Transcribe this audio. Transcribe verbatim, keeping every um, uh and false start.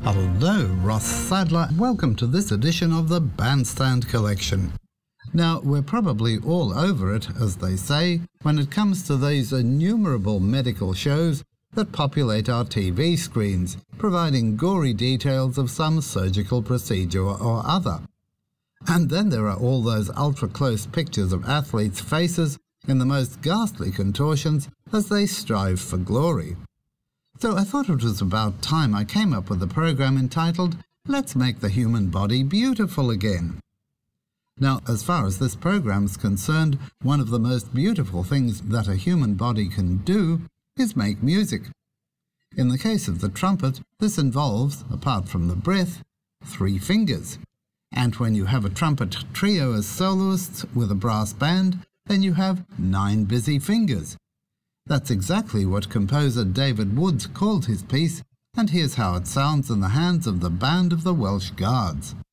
Hello, Ross Sadler. Welcome to this edition of the Bandstand Collection. Now, we're probably all over it, as they say, when it comes to these innumerable medical shows that populate our T V screens, providing gory details of some surgical procedure or other. And then there are all those ultra-close pictures of athletes' faces in the most ghastly contortions as they strive for glory. So I thought it was about time I came up with a program entitled Let's Make the Human Body Beautiful Again. Now, as far as this program's concerned, one of the most beautiful things that a human body can do is make music. In the case of the trumpet, this involves, apart from the breath, three fingers. And when you have a trumpet trio as soloists with a brass band, then you have nine busy fingers. That's exactly what composer David Woods called his piece, and here's how it sounds in the hands of the Band of the Welsh Guards.